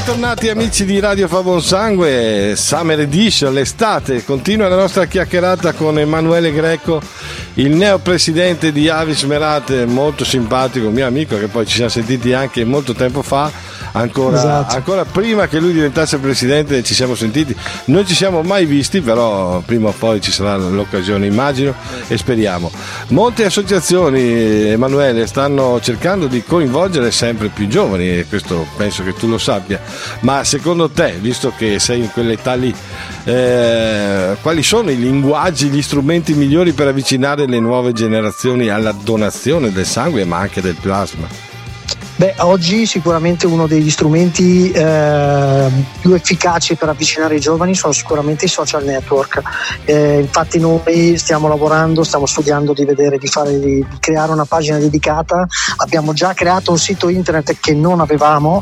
Bentornati amici di Radio Fa Buon Sangue, Summer Edition, l'estate. Continua la nostra chiacchierata con Emanuele Greco, il neopresidente di Avis Merate, molto simpatico, mio amico, che poi ci siamo sentiti anche molto tempo fa, ancora prima che lui diventasse presidente ci siamo sentiti. Non ci siamo mai visti, però prima o poi ci sarà l'occasione, immagino, e speriamo. Molte associazioni, Emanuele, stanno cercando di coinvolgere sempre più giovani, e questo penso che tu lo sappia, ma secondo te, visto che sei in quell'età lì, quali sono i linguaggi, gli strumenti migliori per avvicinare le nuove generazioni alla donazione del sangue ma anche del plasma? Beh, oggi sicuramente uno degli strumenti più efficaci per avvicinare i giovani sono sicuramente i social network. Infatti noi stiamo studiando di creare una pagina dedicata. Abbiamo già creato un sito internet che non avevamo,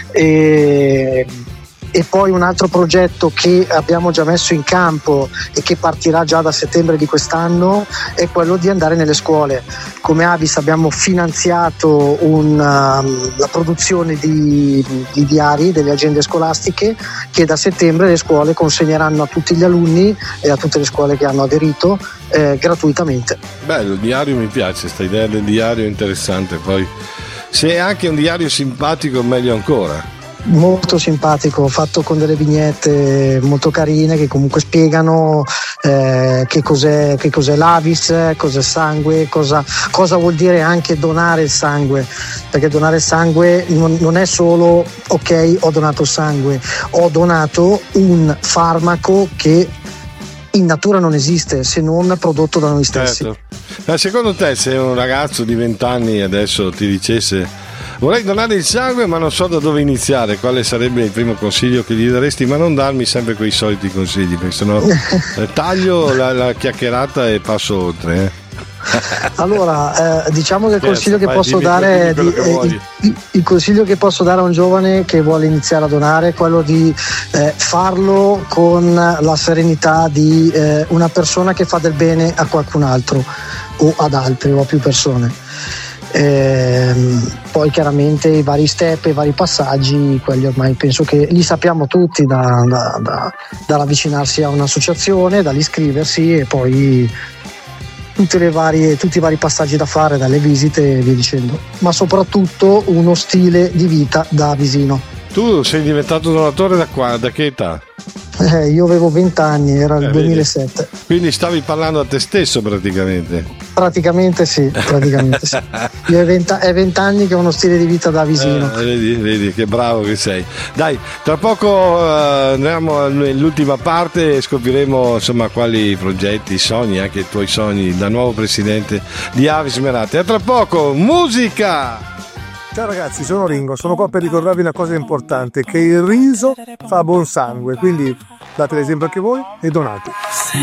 e poi un altro progetto che abbiamo già messo in campo e che partirà già da settembre di quest'anno è quello di andare nelle scuole. Come Avis abbiamo finanziato la produzione di diari, delle agende scolastiche, che da settembre le scuole consegneranno a tutti gli alunni e a tutte le scuole che hanno aderito gratuitamente. Bello, il diario mi piace, questa idea del diario è interessante. Poi se è anche un diario simpatico meglio ancora. Molto simpatico, fatto con delle vignette molto carine che comunque spiegano che cos'è l'Avis, cos'è il sangue, cosa vuol dire anche donare il sangue, perché donare il sangue non è solo ok, ho donato il sangue, ho donato un farmaco che in natura non esiste se non prodotto da noi stessi. Certo. Ma secondo te, se un ragazzo di 20 anni adesso ti dicesse vorrei donare il sangue ma non so da dove iniziare, quale sarebbe il primo consiglio che gli daresti? Ma non darmi sempre quei soliti consigli, perché sennò taglio la chiacchierata e passo oltre. Allora, diciamo che il consiglio che posso dare il consiglio che posso dare a un giovane che vuole iniziare a donare è quello di farlo con la serenità di una persona che fa del bene a qualcun altro o ad altri o a più persone. Poi chiaramente i vari step, i vari passaggi, quelli ormai penso che li sappiamo tutti, dall'avvicinarsi a un'associazione, dall'iscriversi e poi tutti i vari passaggi da fare, dalle visite e via dicendo, ma soprattutto uno stile di vita da visino. Tu sei diventato donatore da che età? Io avevo 20 anni, era il 2007. Quindi stavi parlando a te stesso praticamente? Praticamente sì. Io è 20 anni che ho uno stile di vita da visino. Vedi che bravo che sei. Dai, tra poco andiamo all'ultima parte e scopriremo insomma quali progetti, sogni, anche i tuoi sogni da nuovo presidente di Avis Merate. A tra poco, musica! Ciao ragazzi, sono Ringo, sono qua per ricordarvi una cosa importante, che il riso fa buon sangue, quindi date l'esempio anche voi e donate.